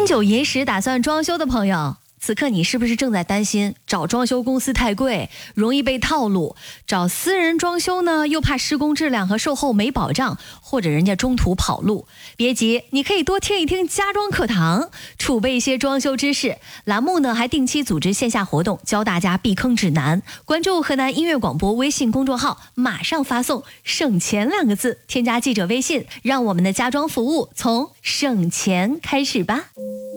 金九银十打算装修的朋友，此刻你是不是正在担心找装修公司太贵，容易被套路？找私人装修呢，又怕施工质量和售后没保障，或者人家中途跑路。别急，你可以多听一听家装课堂，储备一些装修知识。栏目呢还定期组织线下活动，教大家避坑指南。关注河南音乐广播微信公众号，马上发送省钱2个字，添加记者微信，让我们的家装服务从省钱开始吧。